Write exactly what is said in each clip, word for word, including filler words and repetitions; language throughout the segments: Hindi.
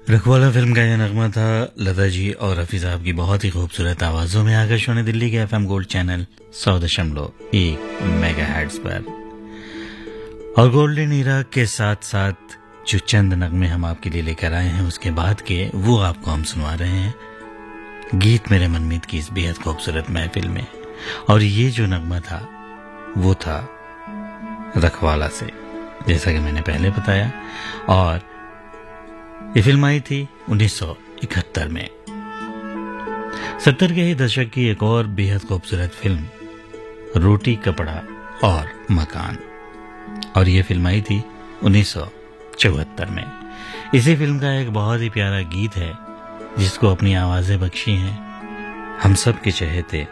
रखवाला फिल्म का यह नगमा था लता जी और रफी साहब की बहुत ही खूबसूरत आवाजों में आकाशवाणी दिल्ली के एफएम गोल्ड चैनल सौ दशमलव एक मेगा हर्ट्ज पर। और गोल्डन ईरा के साथ साथ जो चंद नगमे हम आपके लिए लेकर आए हैं उसके बाद के वो आपको हम सुनवा रहे हैं गीत मेरे मनमीत की इस बेहद खूबसूरत महफिल में। और ये जो नगमा था वो था रखवाला से, जैसा कि मैंने पहले बताया। और ये फिल्म आई थी उन्नीस सौ इकहत्तर में। सत्तर के ही दशक की एक और बेहद खूबसूरत फिल्म रोटी कपड़ा और मकान, और ये फिल्म आई थी उन्नीस सौ चौहत्तर में। इसी फिल्म का एक बहुत ही प्यारा गीत है जिसको अपनी आवाजें बख्शी हैं हम सब के चहेते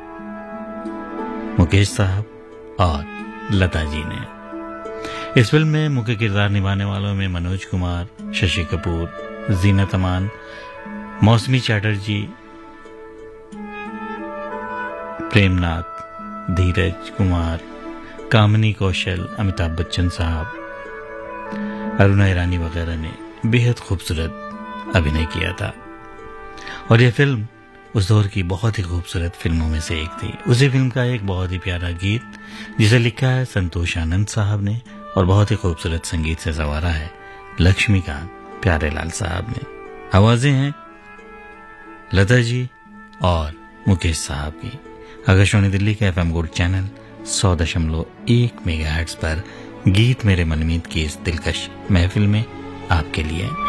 मुकेश साहब और लता जी ने। इस फिल्म में मुख्य किरदार निभाने वालों में मनोज कुमार, शशि कपूर, जीनत अमान, मौसमी चैटर्जी, प्रेमनाथ, धीरज कुमार, कामिनी कौशल, अमिताभ बच्चन साहब, अरुणा ईरानी वगैरह ने बेहद खूबसूरत अभिनय किया था। और यह फिल्म उस दौर की बहुत ही खूबसूरत फिल्मों में से एक थी। उसी फिल्म का एक बहुत ही प्यारा गीत जिसे लिखा है संतोष आनंद साहब ने और बहुत ही खूबसूरत संगीत से संवारा है लक्ष्मीकांत प्यारेलाल साहब ने। आवाजें हैं लता जी और मुकेश साहब की। आकाशवाणी दिल्ली के एफएम गोल्ड चैनल सौ दशमलव एक मेगा हर्ट्ज पर गीत मेरे मनमीत की इस दिलकश महफिल में आपके लिए।